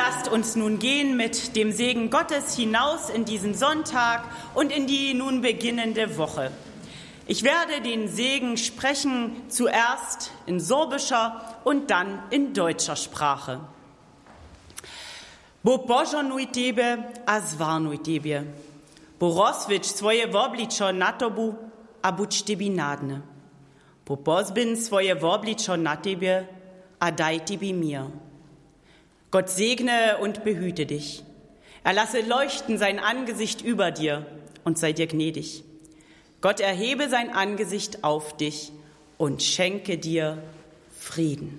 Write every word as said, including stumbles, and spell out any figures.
lasst uns nun gehen mit dem Segen Gottes hinaus in diesen Sonntag und in die nun beginnende Woche. Ich werde den Segen sprechen, zuerst in sorbischer und dann in deutscher Sprache. Bo Božo nuj tebe, a zvarnuj tebe. Bo rozvič svoje vobličo na tobu, a buď tebi nadne. Bo pozbin svoje vobličo na tebe, a daj tebi mir. Gott segne und behüte dich. Er lasse leuchten sein Angesicht über dir und sei dir gnädig. Gott erhebe sein Angesicht auf dich und schenke dir Frieden.